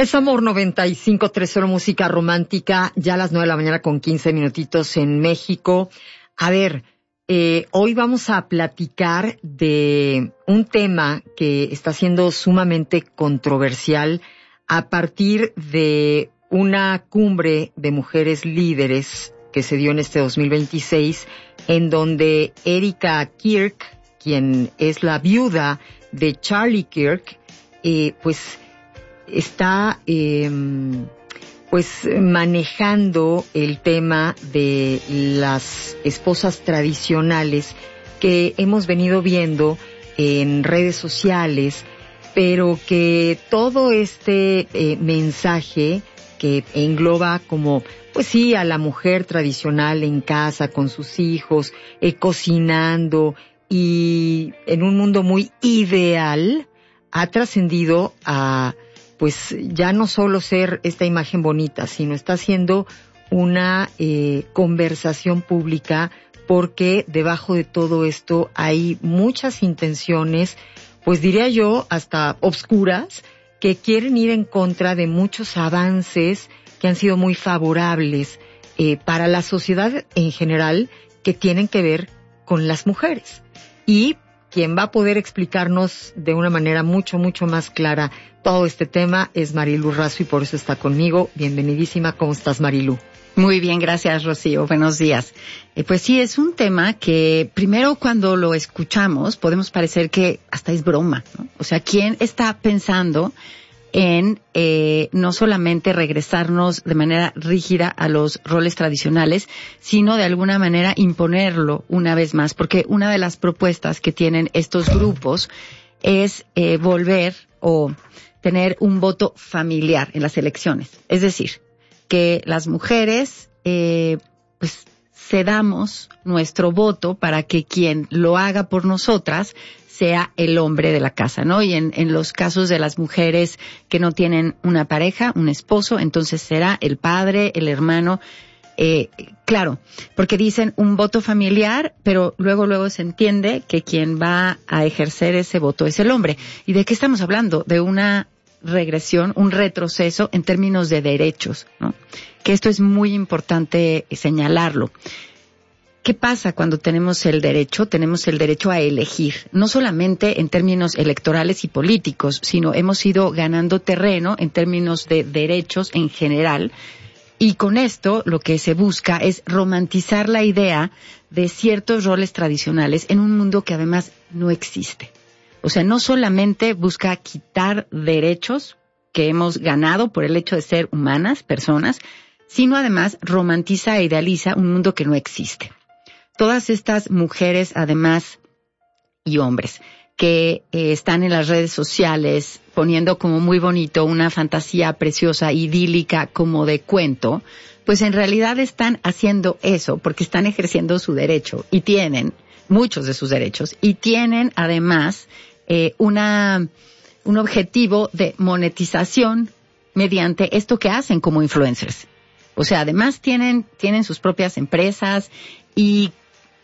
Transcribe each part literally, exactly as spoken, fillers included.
Es Amor noventa y cinco punto tres, solo música romántica, ya a las nueve de la mañana con quince minutitos en México. A ver, eh, hoy vamos a platicar de un tema que está siendo sumamente controversial a partir de una cumbre de mujeres líderes que se dio en este dos mil veintiséis, en donde Erika Kirk, quien es la viuda de Charlie Kirk, eh, pues está eh, pues manejando el tema de las esposas tradicionales que hemos venido viendo en redes sociales, pero que todo este eh, mensaje que engloba como, pues sí, a la mujer tradicional en casa con sus hijos, eh, cocinando y en un mundo muy ideal, ha trascendido a pues ya no solo ser esta imagen bonita, sino está siendo una eh, conversación pública, porque debajo de todo esto hay muchas intenciones, pues diría yo, hasta obscuras, que quieren ir en contra de muchos avances que han sido muy favorables eh, para la sociedad en general, que tienen que ver con las mujeres. Y quien va a poder explicarnos de una manera mucho, mucho más clara todo este tema es Marilu Razo, y por eso está conmigo. Bienvenidísima. ¿Cómo estás, Marilu? Muy bien, gracias, Rocío. Buenos días. Eh, pues sí, es un tema que primero cuando lo escuchamos podemos parecer que hasta es broma, ¿no? O sea, ¿quién está pensando en eh, no solamente regresarnos de manera rígida a los roles tradicionales, sino de alguna manera imponerlo una vez más? Porque una de las propuestas que tienen estos grupos es eh, volver o tener un voto familiar en las elecciones. Es decir, que las mujeres eh, pues cedamos nuestro voto para que quien lo haga por nosotras sea el hombre de la casa, ¿no? Y en, en los casos de las mujeres que no tienen una pareja, un esposo, entonces será el padre, el hermano. Eh, claro, porque dicen un voto familiar, pero luego luego se entiende que quien va a ejercer ese voto es el hombre. ¿Y de qué estamos hablando? De una regresión, un retroceso en términos de derechos, ¿no? Que esto es muy importante señalarlo. ¿Qué pasa cuando tenemos el derecho? Tenemos el derecho a elegir, no solamente en términos electorales y políticos, sino hemos ido ganando terreno en términos de derechos en general. Y con esto lo que se busca es romantizar la idea de ciertos roles tradicionales en un mundo que además no existe. O sea, no solamente busca quitar derechos que hemos ganado por el hecho de ser humanas, personas, sino además romantiza e idealiza un mundo que no existe. Todas estas mujeres, además, y hombres, que eh, están en las redes sociales poniendo como muy bonito una fantasía preciosa, idílica, como de cuento, pues en realidad están haciendo eso porque están ejerciendo su derecho y tienen muchos de sus derechos y tienen además eh, una un objetivo de monetización mediante esto que hacen como influencers. O sea, además tienen tienen sus propias empresas y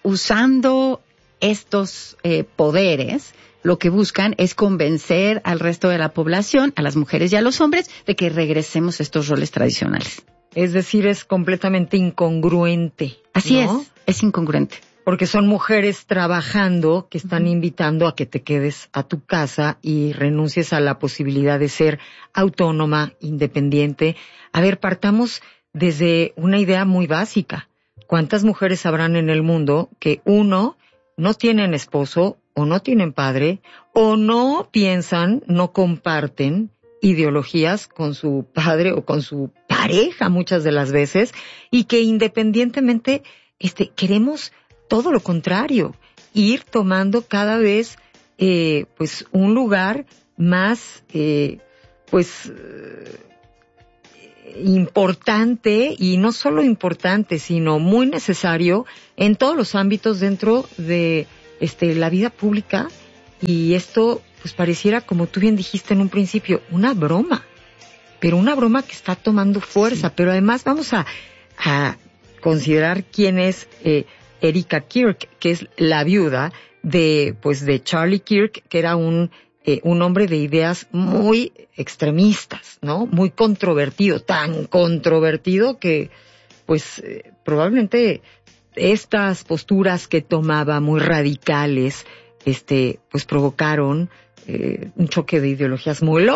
usando estos eh, poderes, lo que buscan es convencer al resto de la población, a las mujeres y a los hombres, de que regresemos a estos roles tradicionales. Es decir, es completamente incongruente. Así ¿no? es, es incongruente. Porque son mujeres trabajando que están uh-huh. invitando a que te quedes a tu casa y renuncies a la posibilidad de ser autónoma, independiente. A ver, partamos desde una idea muy básica. ¿Cuántas mujeres habrán en el mundo que, uno, no tienen esposo o no tienen padre o no piensan, no comparten ideologías con su padre o con su pareja muchas de las veces, y que independientemente este queremos todo lo contrario, ir tomando cada vez eh, pues un lugar más eh, pues eh, importante, y no solo importante, sino muy necesario en todos los ámbitos dentro de este la vida pública. Y esto pues pareciera, como tú bien dijiste en un principio, una broma, pero una broma que está tomando fuerza. Sí. Pero además vamos a, a considerar quién es eh, Erika Kirk, que es la viuda de pues de Charlie Kirk, que era un eh, un hombre de ideas muy extremistas, ¿no? Muy controvertido, tan controvertido que, pues, eh, probablemente estas posturas que tomaba muy radicales, este, pues provocaron eh, un choque de ideologías muy lógicos.